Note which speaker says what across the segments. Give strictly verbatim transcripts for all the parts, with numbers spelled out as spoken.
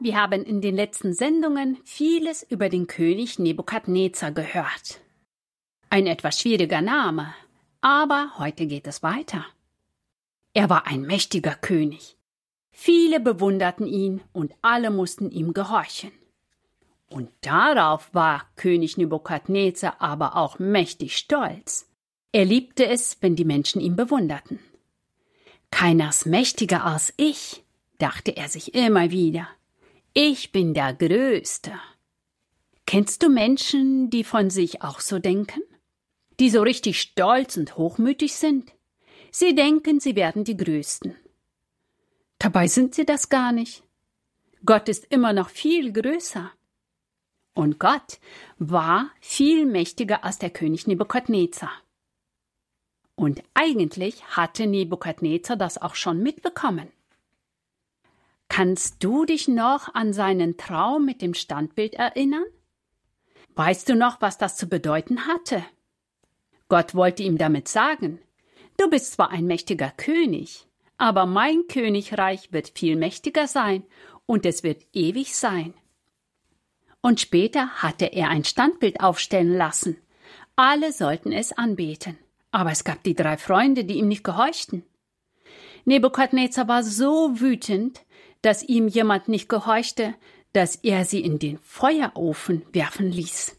Speaker 1: Wir haben in den letzten Sendungen vieles über den König Nebukadnezar gehört. Ein etwas schwieriger Name, aber heute geht es weiter. Er war ein mächtiger König. Viele bewunderten ihn und alle mussten ihm gehorchen. Und darauf war König Nebukadnezar aber auch mächtig stolz. Er liebte es, wenn die Menschen ihn bewunderten. Keiner ist mächtiger als ich, dachte er sich immer wieder. Ich bin der Größte. Kennst du Menschen, die von sich auch so denken? Die so richtig stolz und hochmütig sind? Sie denken, sie werden die Größten. Dabei sind sie das gar nicht. Gott ist immer noch viel größer. Und Gott war viel mächtiger als der König Nebukadnezar. Und eigentlich hatte Nebukadnezar das auch schon mitbekommen. Kannst du dich noch an seinen Traum mit dem Standbild erinnern? Weißt du noch, was das zu bedeuten hatte? Gott wollte ihm damit sagen, du bist zwar ein mächtiger König, aber mein Königreich wird viel mächtiger sein und es wird ewig sein. Und später hatte er ein Standbild aufstellen lassen. Alle sollten es anbeten. Aber es gab die drei Freunde, die ihm nicht gehorchten. Nebukadnezar war so wütend, dass ihm jemand nicht gehorchte, dass er sie in den Feuerofen werfen ließ.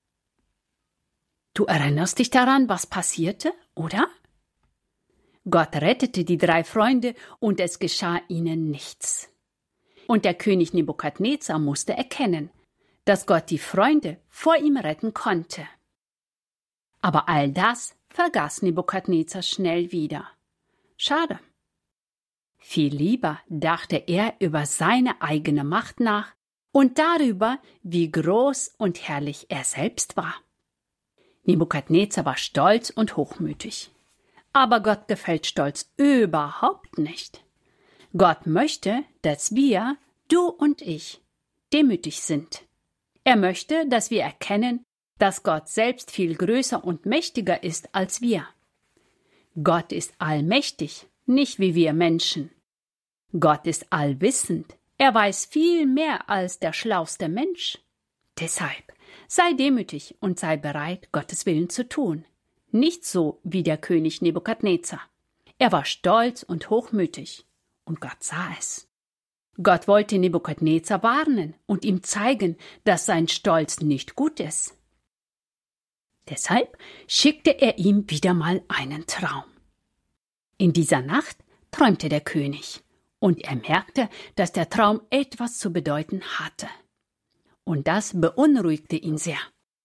Speaker 1: Du erinnerst dich daran, was passierte, oder? Gott rettete die drei Freunde und es geschah ihnen nichts. Und der König Nebukadnezar musste erkennen, dass Gott die Freunde vor ihm retten konnte. Aber all das vergaß Nebukadnezar schnell wieder. Schade. Viel lieber dachte er über seine eigene Macht nach und darüber, wie groß und herrlich er selbst war. Nebukadnezar war stolz und hochmütig. Aber Gott gefällt Stolz überhaupt nicht. Gott möchte, dass wir, du und ich, demütig sind. Er möchte, dass wir erkennen, dass Gott selbst viel größer und mächtiger ist als wir. Gott ist allmächtig, nicht wie wir Menschen. Gott ist allwissend. Er weiß viel mehr als der schlauste Mensch. Deshalb sei demütig und sei bereit, Gottes Willen zu tun. Nicht so wie der König Nebukadnezar. Er war stolz und hochmütig, und Gott sah es. Gott wollte Nebukadnezar warnen und ihm zeigen, dass sein Stolz nicht gut ist. Deshalb schickte er ihm wieder mal einen Traum. In dieser Nacht träumte der König, und er merkte, dass der Traum etwas zu bedeuten hatte. Und das beunruhigte ihn sehr.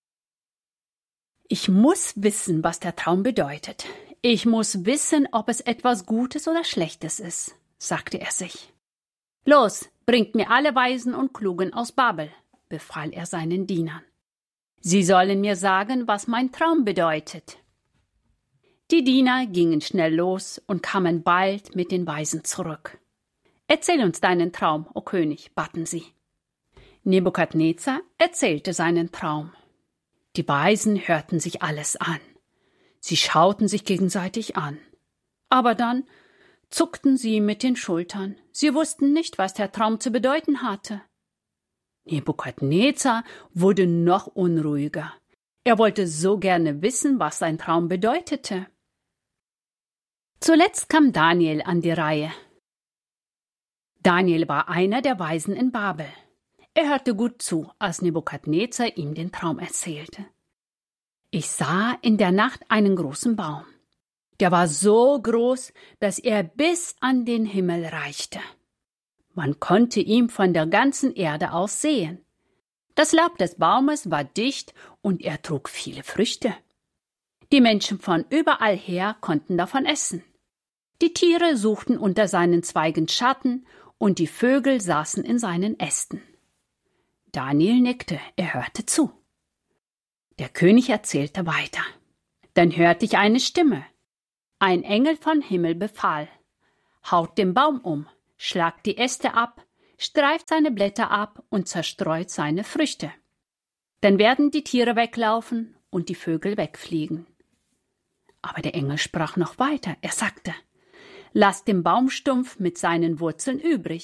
Speaker 1: Ich muss wissen, was der Traum bedeutet. Ich muss wissen, ob es etwas Gutes oder Schlechtes ist, sagte er sich. Los, bringt mir alle Weisen und Klugen aus Babel, befahl er seinen Dienern. Sie sollen mir sagen, was mein Traum bedeutet. Die Diener gingen schnell los und kamen bald mit den Weisen zurück. Erzähl uns deinen Traum, o König, baten sie. Nebukadnezar erzählte seinen Traum. Die Weisen hörten sich alles an. Sie schauten sich gegenseitig an. Aber dann zuckten sie mit den Schultern. Sie wussten nicht, was der Traum zu bedeuten hatte. Nebukadnezar wurde noch unruhiger. Er wollte so gerne wissen, was sein Traum bedeutete. Zuletzt kam Daniel an die Reihe. Daniel war einer der Weisen in Babel. Er hörte gut zu, als Nebukadnezar ihm den Traum erzählte. Ich sah in der Nacht einen großen Baum. Der war so groß, dass er bis an den Himmel reichte. Man konnte ihn von der ganzen Erde aus sehen. Das Laub des Baumes war dicht und er trug viele Früchte. Die Menschen von überall her konnten davon essen. Die Tiere suchten unter seinen Zweigen Schatten und die Vögel saßen in seinen Ästen. Daniel nickte, er hörte zu. Der König erzählte weiter. Dann hörte ich eine Stimme. Ein Engel vom Himmel befahl: Haut den Baum um, schlagt die Äste ab, streift seine Blätter ab und zerstreut seine Früchte. Dann werden die Tiere weglaufen und die Vögel wegfliegen. Aber der Engel sprach noch weiter. Er sagte: Lasst den Baumstumpf mit seinen Wurzeln übrig.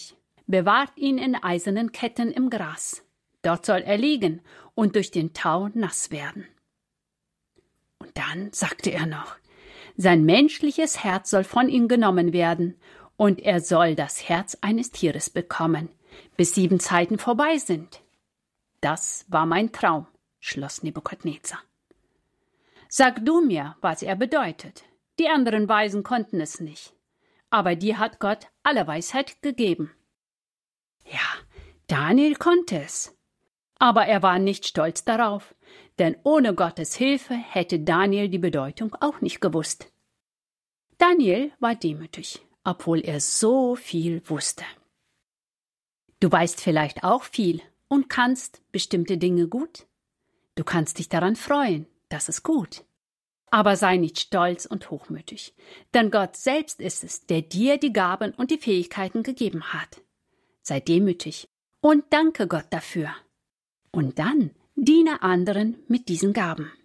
Speaker 1: bewahrt ihn in eisernen Ketten im Gras. Dort soll er liegen und durch den Tau nass werden. Und dann sagte er noch, sein menschliches Herz soll von ihm genommen werden, und er soll das Herz eines Tieres bekommen, bis sieben Zeiten vorbei sind. Das war mein Traum, schloss Nebukadnezar. Sag du mir, was er bedeutet. Die anderen Weisen konnten es nicht. Aber dir hat Gott alle Weisheit gegeben. Ja, Daniel konnte es. Aber er war nicht stolz darauf, denn ohne Gottes Hilfe hätte Daniel die Bedeutung auch nicht gewusst. Daniel war demütig, obwohl er so viel wusste. Du weißt vielleicht auch viel und kannst bestimmte Dinge gut. Du kannst dich daran freuen, das ist gut. Aber sei nicht stolz und hochmütig, denn Gott selbst ist es, der dir die Gaben und die Fähigkeiten gegeben hat. Sei demütig und danke Gott dafür. Und dann diene anderen mit diesen Gaben.